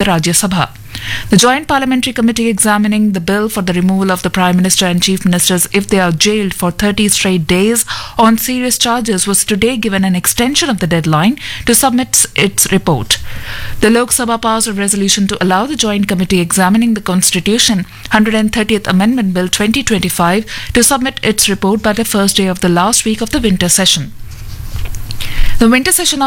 Rajya Sabha. The Joint Parliamentary Committee examining the bill for the removal of the Prime Minister and Chief Ministers if they are jailed for 30 straight days on serious charges was today given an extension of the deadline to submit its report. The Lok Sabha passed a resolution to allow the Joint Committee examining the Constitution 130th Amendment Bill 2025 to submit its report by the first day of the last week of the winter session. The winter session